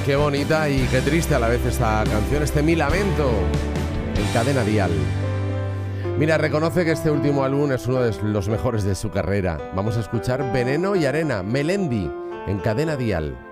Qué bonita y qué triste a la vez esta canción, este Mi Lamento, en Cadena Dial. Mira, reconoce que este último álbum es uno de los mejores de su carrera. Vamos a escuchar Veneno y Arena, Melendi, en Cadena Dial.